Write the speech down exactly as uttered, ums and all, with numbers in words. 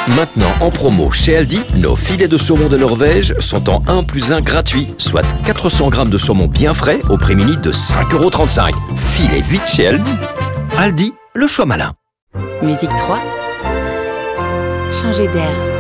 Maintenant en promo chez Aldi, nos filets de saumon de Norvège sont en un plus un gratuit, soit quatre cents grammes de saumon bien frais au prix mini de cinq euros trente-cinq. Filez vite chez Aldi. Aldi, le choix malin. Musique trois. Changer d'air.